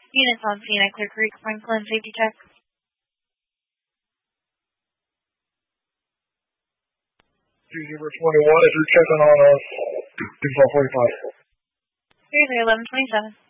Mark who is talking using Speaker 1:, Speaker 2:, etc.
Speaker 1: Units on scene at Clear Creek, Franklin, safety check.
Speaker 2: 2021 is you're checking on 45.
Speaker 1: 301127.